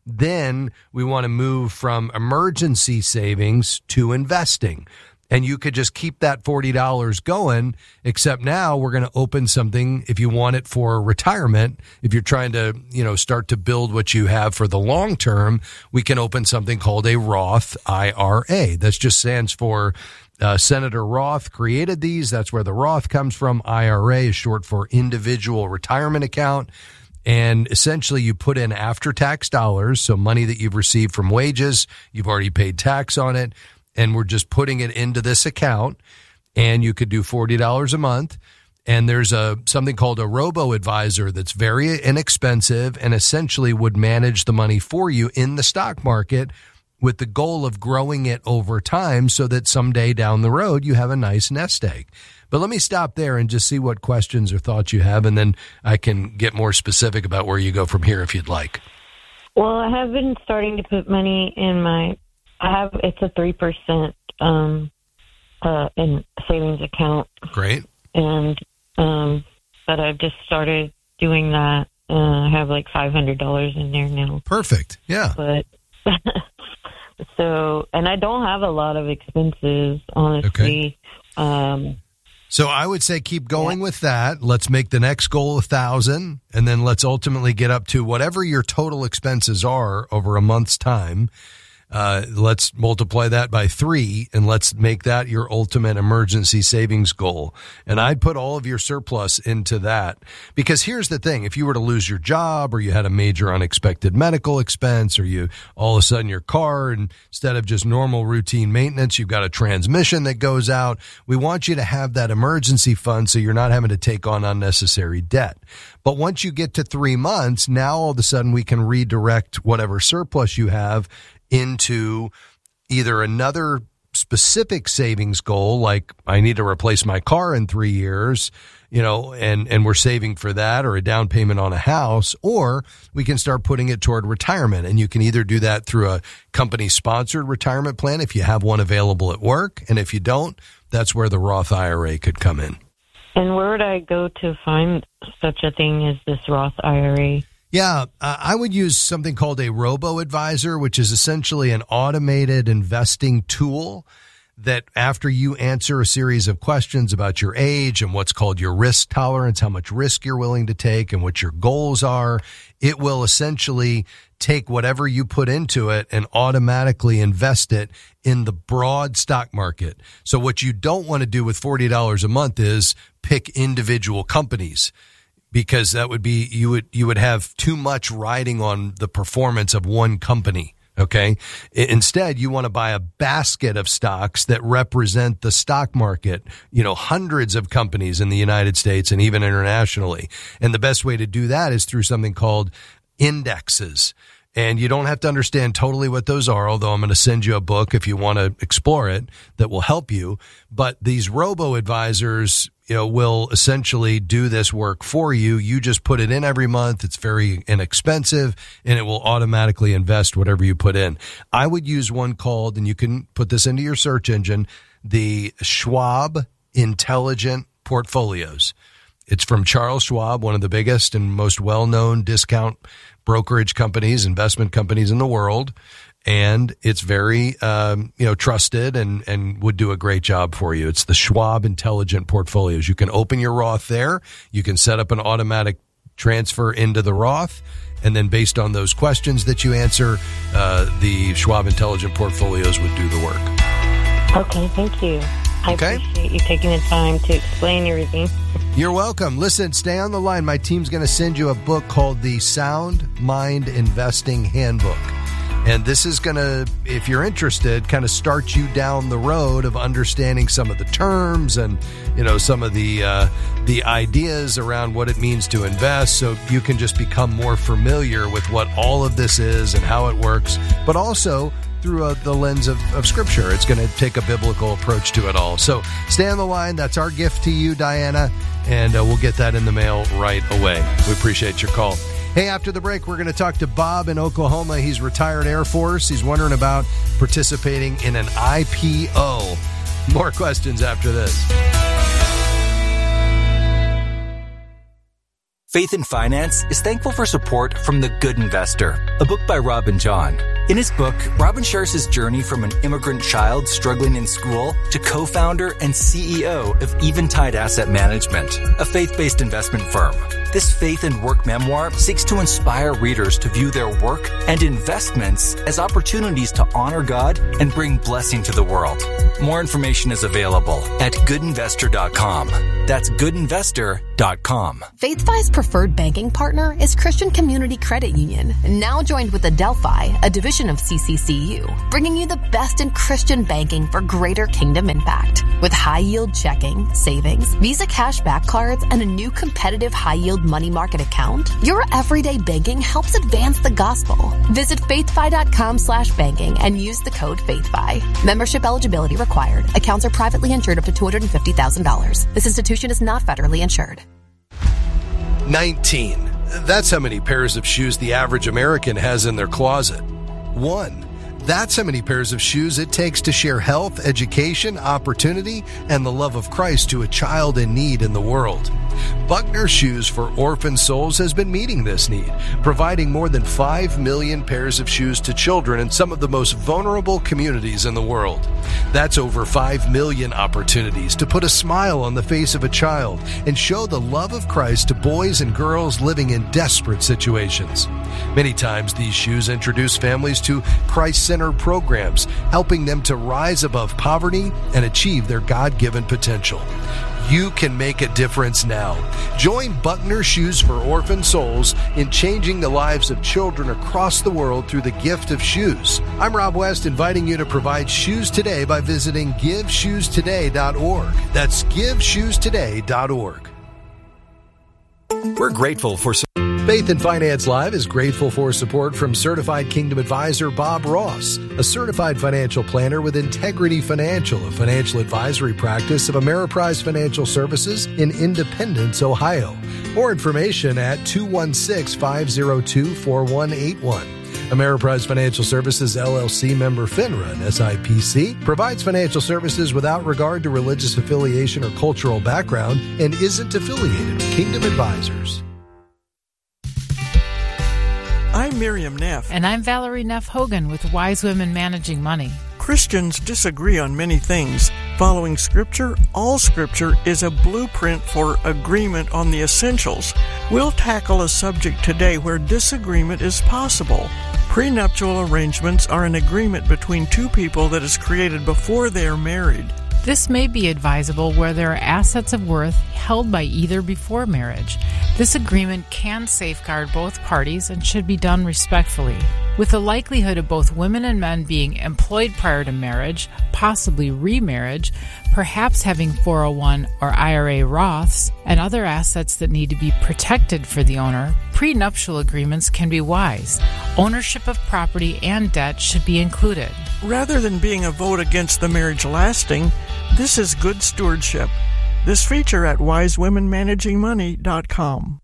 Then we want to move from emergency savings to investing. And you could just keep that forty dollars going, except now we're going to open something if you want it for retirement. If you're trying to, you know, start to build what you have for the long term, we can open something called a Roth I R A. That just stands for uh, Senator Roth created these. That's where the Roth comes from. I R A is short for individual retirement account. And essentially you put in after-tax dollars, so money that you've received from wages, you've already paid tax on it, and we're just putting it into this account, and you could do forty dollars a month. And there's a something called a robo-advisor that's very inexpensive and essentially would manage the money for you in the stock market with the goal of growing it over time so that someday down the road you have a nice nest egg. But let me stop there and just see what questions or thoughts you have, and then I can get more specific about where you go from here if you'd like. Well, I have been starting to put money in my I have it's a three percent um, uh, in savings account. Great. And um, but I've just started doing that. Uh, I have like five hundred dollars in there now. Perfect. Yeah. But so, and I don't have a lot of expenses, honestly. Okay. Um, so I would say keep going yeah. with that. Let's make the next goal a thousand, and then let's ultimately get up to whatever your total expenses are over a month's time. Uh, let's multiply that by three, and let's make that your ultimate emergency savings goal. And I'd put all of your surplus into that, because here's the thing. If you were to lose your job, or you had a major unexpected medical expense, or you all of a sudden your car, instead of just normal routine maintenance, you've got a transmission that goes out. We want you to have that emergency fund so you're not having to take on unnecessary debt. But once you get to three months, now all of a sudden we can redirect whatever surplus you have into either another specific savings goal, like I need to replace my car in three years, you know, and, and we're saving for that, or a down payment on a house, or we can start putting it toward retirement. And you can either do that through a company sponsored retirement plan if you have one available at work. And if you don't, that's where the Roth I R A could come in. And where would I go to find such a thing as this Roth I R A? Yeah, uh, I would use something called a robo-advisor, which is essentially an automated investing tool that after you answer a series of questions about your age and what's called your risk tolerance, how much risk you're willing to take and what your goals are, it will essentially take whatever you put into it and automatically invest it in the broad stock market. So what you don't want to do with forty dollars a month is pick individual companies, because that would be, you would, you would have too much riding on the performance of one company. Okay. Instead, you want to buy a basket of stocks that represent the stock market, you know, hundreds of companies in the United States and even internationally. And the best way to do that is through something called indexes. And you don't have to understand totally what those are, although I'm going to send you a book if you want to explore it that will help you. But these robo-advisors, you know, will essentially do this work for you. You just put it in every month. It's very inexpensive, and it will automatically invest whatever you put in. I would use one called, and you can put this into your search engine, the Schwab Intelligent Portfolios. It's from Charles Schwab, one of the biggest and most well-known discount brokerage companies, investment companies in the world. And it's very, um, you know, trusted and, and would do a great job for you. It's the Schwab Intelligent Portfolios. You can open your Roth there. You can set up an automatic transfer into the Roth. And then based on those questions that you answer, uh, the Schwab Intelligent Portfolios would do the work. Okay, thank you. I okay. appreciate you taking the time to explain everything. You're welcome. Listen, stay on the line. My team's going to send you a book called the Sound Mind Investing Handbook. And this is going to, if you're interested, kind of start you down the road of understanding some of the terms and, you know, some of the uh, the ideas around what it means to invest, so you can just become more familiar with what all of this is and how it works, but also through uh, the lens of, of Scripture. It's going to take a biblical approach to it all. So stay on the line. That's our gift to you, Diana, and uh, we'll get that in the mail right away. We appreciate your call. Hey, after the break, we're going to talk to Bob in Oklahoma. He's retired Air Force. He's wondering about participating in an I P O. More questions after this. Faith in Finance is thankful for support from The Good Investor, a book by Robin John. In his book, Robin shares his journey from an immigrant child struggling in school to co-founder and C E O of Eventide Asset Management, a faith-based investment firm. This faith and work memoir seeks to inspire readers to view their work and investments as opportunities to honor God and bring blessing to the world. More information is available at good investor dot com. That's good investor dot com. FaithFi's preferred banking partner is Christian Community Credit Union, now joined with Adelphi, a division of C C C U, bringing you the best in Christian banking for greater kingdom impact. With high-yield checking, savings, Visa cashback cards, and a new competitive high-yield money market account, your everyday banking helps advance the gospel. Visit faithfi.com slash banking and use the code FaithFi. Membership eligibility required. Accounts are privately insured up to two hundred fifty thousand dollars. This institution is not federally insured. nineteen. That's how many pairs of shoes the average American has in their closet. One. That's how many pairs of shoes it takes to share health, education, opportunity, and the love of Christ to a child in need in the world. Buckner Shoes for Orphan Souls has been meeting this need, providing more than five million pairs of shoes to children in some of the most vulnerable communities in the world. That's over five million opportunities to put a smile on the face of a child and show the love of Christ to boys and girls living in desperate situations. Many times these shoes introduce families to Christ-centered programs, helping them to rise above poverty and achieve their God-given potential. You can make a difference now. Join Buckner Shoes for Orphan Souls in changing the lives of children across the world through the gift of shoes. I'm Rob West, inviting you to provide shoes today by visiting give shoes today dot org. That's give shoes today dot org. We're grateful for... Faith and Finance Live is grateful for support from Certified Kingdom Advisor Bob Ross, a certified financial planner with Integrity Financial, a financial advisory practice of Ameriprise Financial Services in Independence, Ohio. More information at two one six, five zero two, four one eight one. Ameriprise Financial Services, L L C member FINRA and S I P C, provides financial services without regard to religious affiliation or cultural background and isn't affiliated with Kingdom Advisors. I'm Miriam Neff. And I'm Valerie Neff Hogan with Wise Women Managing Money. Christians disagree on many things. Following Scripture, all Scripture is a blueprint for agreement on the essentials. We'll tackle a subject today where disagreement is possible. Prenuptial arrangements are an agreement between two people that is created before they are married. This may be advisable where there are assets of worth held by either before marriage. This agreement can safeguard both parties and should be done respectfully. With the likelihood of both women and men being employed prior to marriage, possibly remarriage, perhaps having four oh one or I R A Roths, and other assets that need to be protected for the owner, prenuptial agreements can be wise. Ownership of property and debt should be included. Rather than being a vote against the marriage lasting, this is good stewardship. This feature at wise women managing money dot com.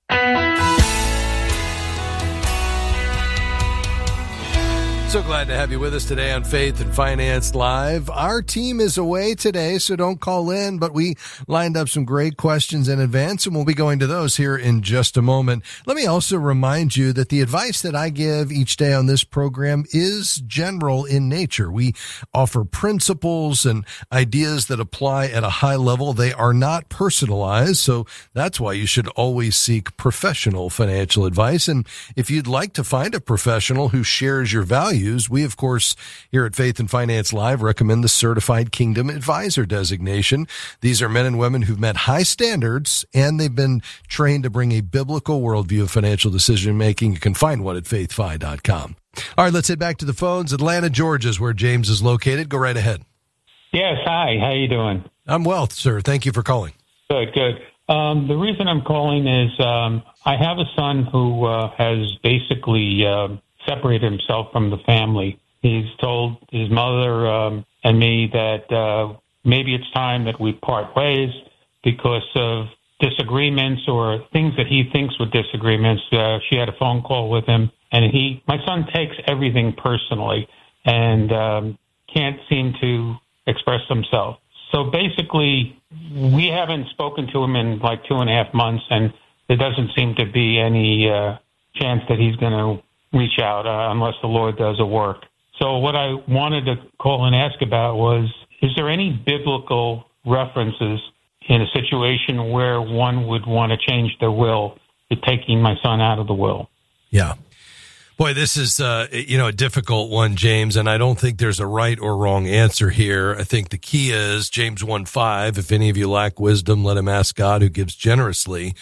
So glad to have you with us today on Faith and Finance Live. Our team is away today, so don't call in, but we lined up some great questions in advance, and we'll be going to those here in just a moment. Let me also remind you that the advice that I give each day on this program is general in nature. We offer principles and ideas that apply at a high level. They are not personalized, so that's why you should always seek professional financial advice. And if you'd like to find a professional who shares your values, we, of course, here at Faith and Finance Live recommend the Certified Kingdom Advisor designation. These are men and women who've met high standards, and they've been trained to bring a biblical worldview of financial decision-making. You can find one at faith fi dot com. All right, let's head back to the phones. Atlanta, Georgia is where James is located. Go right ahead. Yes, hi. How you doing? I'm well, sir. Thank you for calling. Good, good. Um, the reason I'm calling is um, I have a son who uh, has basically... Uh, separated himself from the family. He's told his mother um, and me that uh, maybe it's time that we part ways because of disagreements or things that he thinks were disagreements. Uh, she had a phone call with him, and he, my son takes everything personally and um, can't seem to express himself. So basically, we haven't spoken to him in like two and a half months, and there doesn't seem to be any uh, chance that he's going to reach out uh, unless the Lord does a work. So what I wanted to call and ask about was, is there any biblical references in a situation where one would want to change their will to taking my son out of the will? Yeah. Boy, this is, uh, you know, a difficult one, James, and I don't think there's a right or wrong answer here. I think the key is James one five, if any of you lack wisdom, let him ask God who gives generously.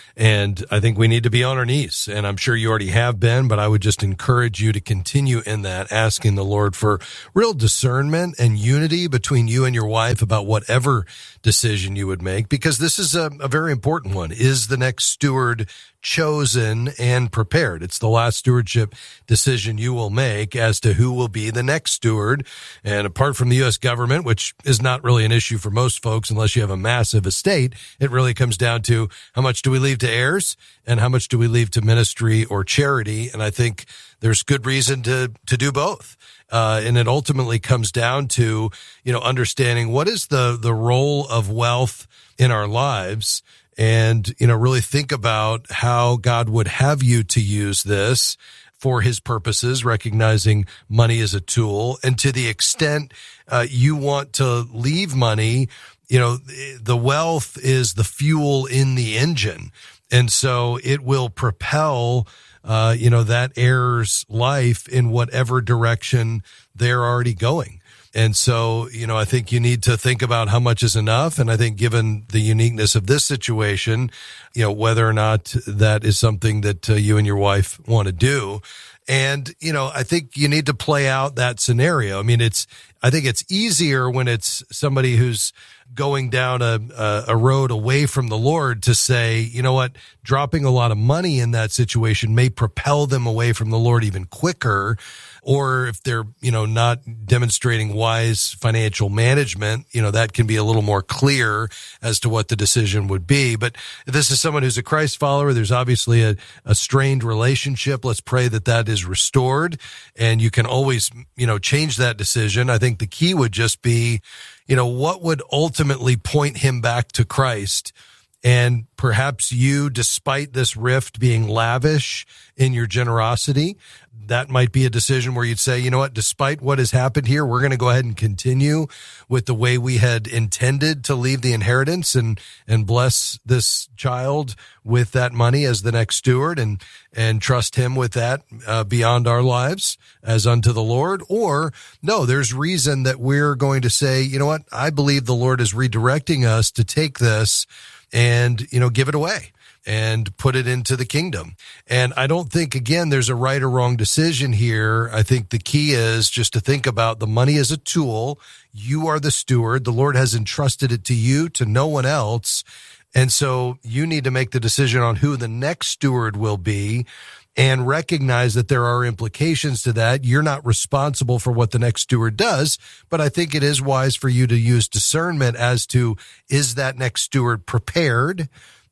And I think we need to be on our knees, and I'm sure you already have been, but I would just encourage you to continue in that, asking the Lord for real discernment and unity between you and your wife about whatever decision you would make, because this is a, a very important one. Is the next steward chosen and prepared? It's the last stewardship decision you will make as to who will be the next steward. And apart from the U S government, which is not really an issue for most folks unless you have a massive estate, it really comes down to how much do we leave to heirs and how much do we leave to ministry or charity. And I think there's good reason to, to do both. Uh, and it ultimately comes down to, you know, understanding what is the, the role of wealth in our lives, and, you know, really think about how God would have you to use this for his purposes, recognizing money as a tool. And to the extent uh, you want to leave money, you know, the wealth is the fuel in the engine. And so it will propel, uh, you know, that heir's life in whatever direction they're already going. And so, you know, I think you need to think about how much is enough. And I think given the uniqueness of this situation, you know, whether or not that is something that uh, you and your wife want to do. And, you know, I think you need to play out that scenario. I mean, it's, I think it's easier when it's somebody who's going down a, a, a road away from the Lord to say, you know what, dropping a lot of money in that situation may propel them away from the Lord even quicker. Or if they're, you know, not demonstrating wise financial management, you know, that can be a little more clear as to what the decision would be. But if this is someone who's a Christ follower, there's obviously a, a strained relationship. Let's pray that that is restored, and you can always, you know, change that decision. I think the key would just be, you know, what would ultimately point him back to Christ. And perhaps you, despite this rift, being lavish in your generosity, that might be a decision where you'd say, you know what, despite what has happened here, we're going to go ahead and continue with the way we had intended to leave the inheritance and, and bless this child with that money as the next steward, and, and trust him with that uh, beyond our lives as unto the Lord. Or no, there's reason that we're going to say, you know what, I believe the Lord is redirecting us to take this and, you know, give it away and put it into the kingdom. And I don't think, again, there's a right or wrong decision here. I think the key is just to think about the money as a tool. You are the steward. The Lord has entrusted it to you, to no one else. And so you need to make the decision on who the next steward will be, and recognize that there are implications to that. You're not responsible for what the next steward does, but I think it is wise for you to use discernment as to, is that next steward prepared?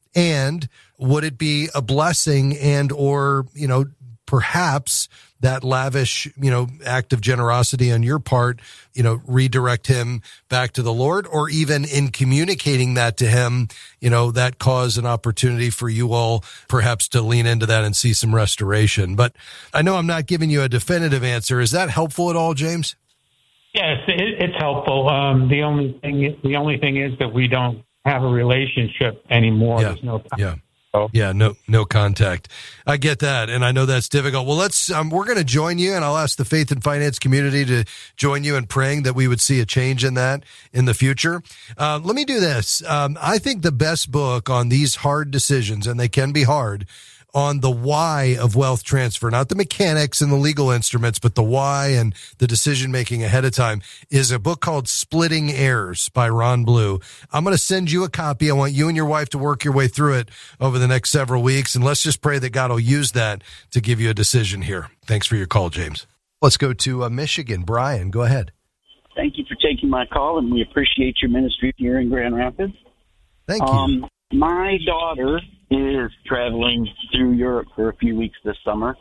And would it be a blessing, and, or, you know, perhaps that lavish, you know, act of generosity on your part, you know, redirect him back to the Lord? Or even in communicating that to him, you know, that cause an opportunity for you all perhaps to lean into that and see some restoration. But I know I'm not giving you a definitive answer. Is that helpful at all, James? Yes, it, it's helpful. Um, the only thing, the only thing is that we don't have a relationship anymore. Yeah. There's no time. Yeah. Yeah, no, no contact. I get that, and I know that's difficult. Well, let's. Um, we're going to join you, and I'll ask the faith and finance community to join you in praying that we would see a change in that in the future. Uh, let me do this. Um, I think the best book on these hard decisions, and they can be hard, on the why of wealth transfer, not the mechanics and the legal instruments, but the why and the decision making ahead of time, is a book called Splitting Heirs by Ron Blue. I'm going to send you a copy. I want you and your wife to work your way through it over the next several weeks, and let's just pray that God will use that to give you a decision here. Thanks for your call, James. Let's go to uh, Michigan. Brian, go ahead. Thank you for taking my call, and we appreciate your ministry here in Grand Rapids. Thank you. Um, my daughter is traveling through Europe for a few weeks this summer,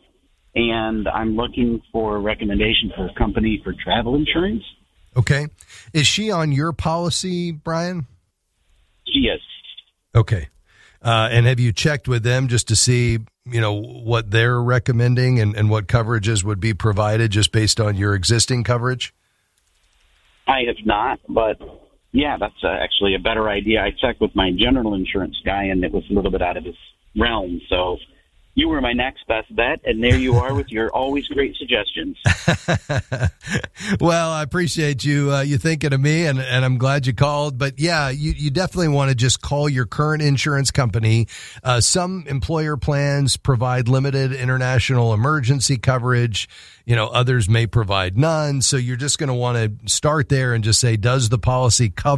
and I'm looking for a recommendation for a company for travel insurance. Okay. Is she on your policy, Brian? She is. Okay. Uh, and have you checked with them just to see, you know, what they're recommending and, and what coverages would be provided just based on your existing coverage? I have not, but yeah, that's uh, actually a better idea. I checked with my general insurance guy, and it was a little bit out of his realm. So you were my next best bet, and there you are with your always great suggestions. Well, I appreciate you uh, you thinking of me, and, and I'm glad you called. But yeah, you, you definitely want to just call your current insurance company. Uh, some employer plans provide limited international emergency coverage. You know, others may provide none. So you're just going to want to start there and just say, does the policy cover